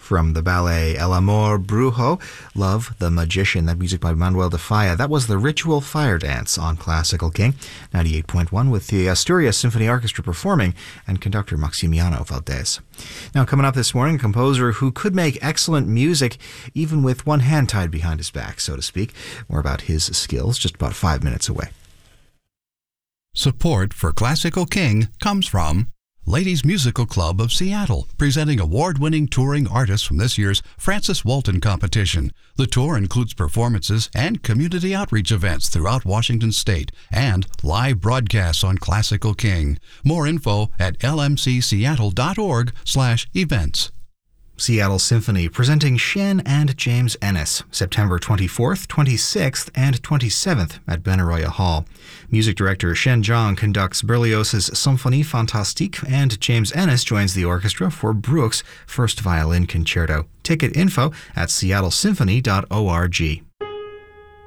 From the ballet El Amor Brujo, Love the Magician, that music by Manuel de Falla. That was the Ritual Fire Dance on Classical King 98.1 with the Asturias Symphony Orchestra performing and conductor Maximiano Valdez. Now, coming up this morning, a composer who could make excellent music even with one hand tied behind his back, so to speak. More about his skills just about 5 minutes away. Support for Classical King comes from Ladies Musical Club of Seattle, presenting award-winning touring artists from this year's Francis Walton competition. The tour includes performances and community outreach events throughout Washington State and live broadcasts on Classical King. More info at lmcseattle.org/events. Seattle Symphony presenting Shen and James Ennis, September 24th, 26th, and 27th at Benaroya Hall. Music director Shen Zhang conducts Berlioz's Symphonie Fantastique, and James Ennis joins the orchestra for Bruch's First Violin Concerto. Ticket info at seattlesymphony.org.